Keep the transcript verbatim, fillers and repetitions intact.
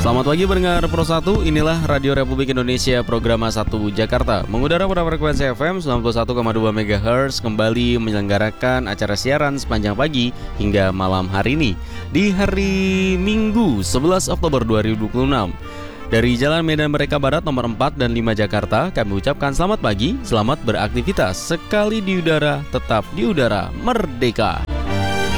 Selamat pagi pendengar Pro satu, inilah Radio Republik Indonesia program satu Jakarta. Mengudara pada frekuensi F M sembilan puluh satu koma dua megahertz kembali menyelenggarakan acara siaran sepanjang pagi hingga malam hari ini. Di hari Minggu sebelas Oktober dua ribu dua puluh enam. Dari Jalan Medan Merdeka Barat nomor empat dan lima Jakarta, kami ucapkan selamat pagi, selamat beraktivitas. Sekali di udara, tetap di udara merdeka.